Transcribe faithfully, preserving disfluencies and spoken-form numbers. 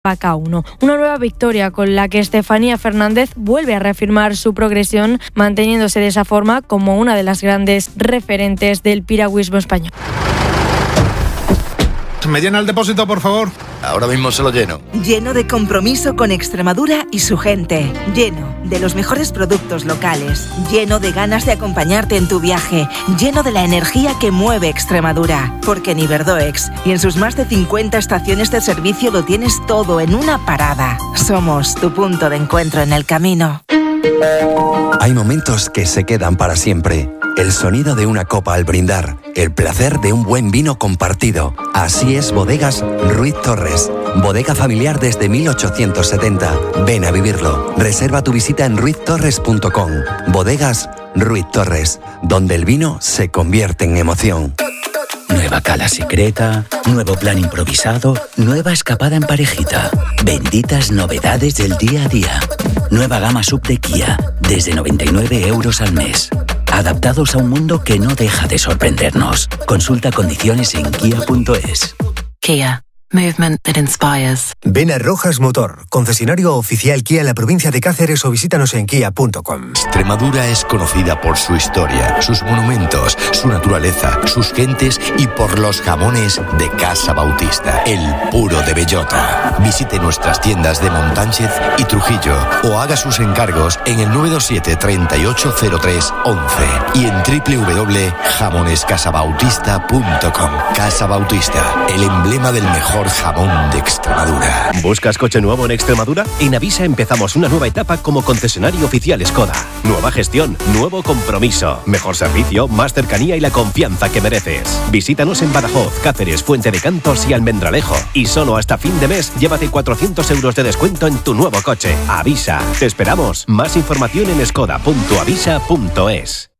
K uno. Una nueva victoria con la que Estefanía Fernández vuelve a reafirmar su progresión, manteniéndose de esa forma como una de las grandes referentes del piragüismo español. ¿Me llena el depósito, por favor? Ahora mismo se lo lleno. Lleno de compromiso con Extremadura y su gente. Lleno de los mejores productos locales. Lleno de ganas de acompañarte en tu viaje. Lleno de la energía que mueve Extremadura. Porque en Iberdoex y en sus más de cincuenta estaciones de servicio lo tienes todo en una parada. Somos tu punto de encuentro en el camino. Hay momentos que se quedan para siempre. El sonido de una copa al brindar, el placer de un buen vino compartido. Así es Bodegas Ruiz Torres. Bodega familiar desde mil ochocientos setenta. Ven a vivirlo. Reserva tu visita en ruiz torres punto com. Bodegas Ruiz Torres, donde el vino se convierte en emoción. Nueva cala secreta, nuevo plan improvisado, nueva escapada en parejita. Benditas novedades del día a día. Nueva gama sub de Kia, desde noventa y nueve euros al mes. Adaptados a un mundo que no deja de sorprendernos. Consulta condiciones en kia punto es. Kia. Movement that inspires. Ven a Rojas Motor, concesionario oficial Kia en la provincia de Cáceres, o visítanos en kia punto com. Extremadura es conocida por su historia, sus monumentos, su naturaleza, sus gentes y por los jamones de Casa Bautista, el puro de bellota. Visite nuestras tiendas de Montánchez y Trujillo o haga sus encargos en el nueve dos siete, treinta y ocho cero tres, once y en doble u doble u doble u punto jamones casa bautista punto com. Casa Bautista, el emblema del mejor jamón de Extremadura. ¿Buscas coche nuevo en Extremadura? En Avisa empezamos una nueva etapa como concesionario oficial Skoda. Nueva gestión, nuevo compromiso, mejor servicio, más cercanía y la confianza que mereces. Visítanos en Badajoz, Cáceres, Fuente de Cantos y Almendralejo. Y solo hasta fin de mes, llévate cuatrocientos euros de descuento en tu nuevo coche. Avisa. Te esperamos. Más información en skoda punto avisa punto es.